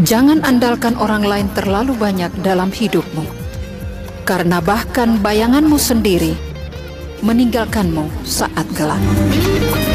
Jangan andalkan orang lain terlalu banyak dalam hidupmu, karena bahkan bayanganmu sendiri meninggalkanmu saat gelap.